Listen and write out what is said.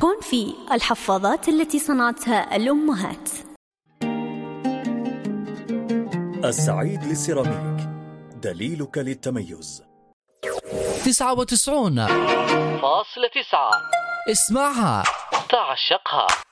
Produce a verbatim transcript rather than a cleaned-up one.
كونفي، الحفاضات التي صنعتها الأمهات. السعيد للسيراميك، دليلك للتميز. تسعة وتسعون فاصلة تسعة. اسمعها، تعشقها.